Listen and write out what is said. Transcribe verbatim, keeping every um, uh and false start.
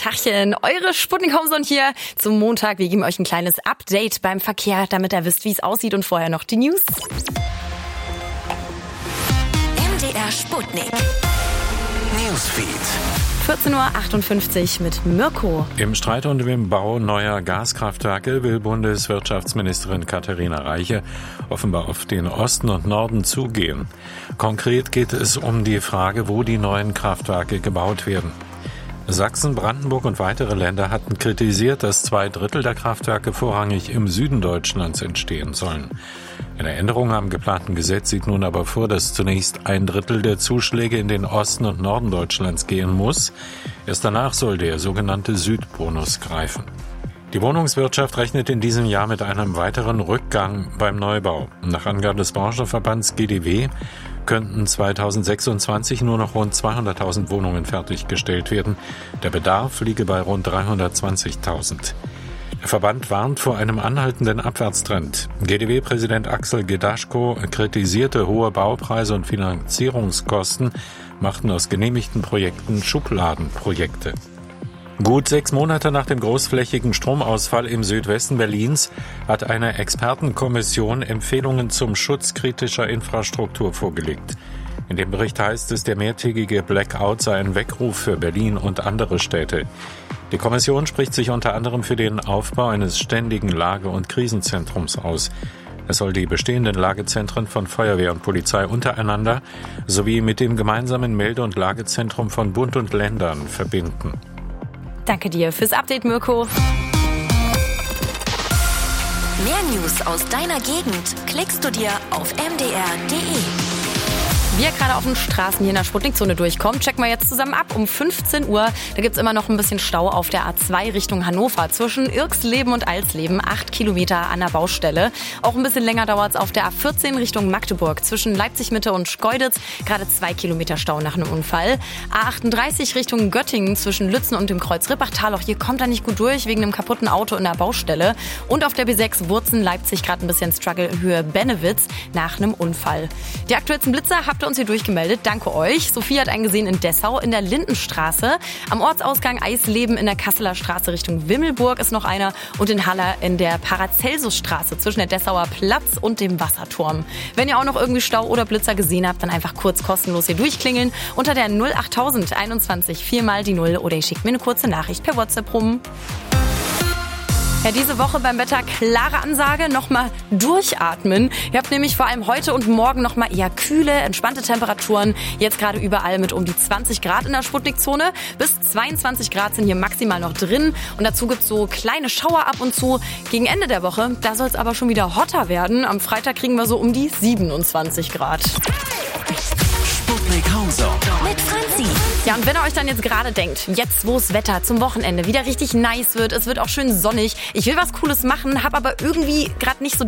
Tachchen, eure Sputnik Homezone hier zum Montag. Wir geben euch ein kleines Update beim Verkehr, damit ihr wisst, wie es aussieht, und vorher noch die News. M D R Sputnik Newsfeed. vierzehn Uhr achtundfünfzig mit Mirko. Im Streit um den Bau neuer Gaskraftwerke will Bundeswirtschaftsministerin Katharina Reiche offenbar auf den Osten und Norden zugehen. Konkret geht es um die Frage, wo die neuen Kraftwerke gebaut werden. Sachsen, Brandenburg und weitere Länder hatten kritisiert, dass zwei Drittel der Kraftwerke vorrangig im Süden Deutschlands entstehen sollen. Eine Änderung am geplanten Gesetz sieht nun aber vor, dass zunächst ein Drittel der Zuschläge in den Osten und Norden Deutschlands gehen muss. Erst danach soll der sogenannte Südbonus greifen. Die Wohnungswirtschaft rechnet in diesem Jahr mit einem weiteren Rückgang beim Neubau. Nach Angaben des Branchenverbands G D W könnten zweitausendsechsundzwanzig nur noch rund zweihunderttausend Wohnungen fertiggestellt werden. Der Bedarf liege bei rund dreihundertzwanzigtausend. Der Verband warnt vor einem anhaltenden Abwärtstrend. G D W-Präsident Axel Gedaschko kritisierte hohe Baupreise und Finanzierungskosten, machten aus genehmigten Projekten Schubladenprojekte. Gut sechs Monate nach dem großflächigen Stromausfall im Südwesten Berlins hat eine Expertenkommission Empfehlungen zum Schutz kritischer Infrastruktur vorgelegt. In dem Bericht heißt es, der mehrtägige Blackout sei ein Weckruf für Berlin und andere Städte. Die Kommission spricht sich unter anderem für den Aufbau eines ständigen Lage- und Krisenzentrums aus. Es soll die bestehenden Lagezentren von Feuerwehr und Polizei untereinander sowie mit dem gemeinsamen Melde- und Lagezentrum von Bund und Ländern verbinden. Danke dir fürs Update, Mirko. Mehr News aus deiner Gegend klickst du dir auf m d r punkt d e. Wie ihr gerade auf den Straßen hier in der Sputnikzone durchkommt, checken wir jetzt zusammen ab um fünfzehn Uhr. Da gibt's immer noch ein bisschen Stau auf der A zwei Richtung Hannover zwischen Irxleben und Alsleben, acht Kilometer an der Baustelle. Auch ein bisschen länger dauert's auf der A vierzehn Richtung Magdeburg zwischen Leipzig-Mitte und Schkeuditz, gerade zwei Kilometer Stau nach einem Unfall. A achtunddreißig Richtung Göttingen zwischen Lützen und dem Kreuz Rippachtal, auch hier kommt er nicht gut durch wegen einem kaputten Auto in der Baustelle. Und auf der B sechs Wurzen-Leipzig gerade ein bisschen Struggle in Höhe Bennewitz nach einem Unfall. Die aktuellsten Blitzer habt ihr uns hier durchgemeldet. Danke euch. Sophie hat einen gesehen in Dessau in der Lindenstraße. Am Ortsausgang Eisleben in der Kasseler Straße Richtung Wimmelburg ist noch einer. Und in Haller in der Paracelsusstraße zwischen der Dessauer Platz und dem Wasserturm. Wenn ihr auch noch irgendwie Stau oder Blitzer gesehen habt, dann einfach kurz kostenlos hier durchklingeln unter der null achttausend einundzwanzig viermal die Null oder ihr schickt mir eine kurze Nachricht per WhatsApp rum. Ja, diese Woche beim Wetter klare Ansage, nochmal durchatmen. Ihr habt nämlich vor allem heute und morgen nochmal eher kühle, entspannte Temperaturen. Jetzt gerade überall mit um die zwanzig Grad in der Sputnikzone. Bis zweiundzwanzig Grad sind hier maximal noch drin. Und dazu gibt's so kleine Schauer ab und zu. Gegen Ende der Woche, da soll es aber schon wieder hotter werden. Am Freitag kriegen wir so um die siebenundzwanzig Grad. Sputnik Homezone mit Franzi. Ja, und wenn ihr euch dann jetzt gerade denkt, jetzt wo das Wetter zum Wochenende wieder richtig nice wird, es wird auch schön sonnig, ich will was Cooles machen, habe aber irgendwie gerade nicht so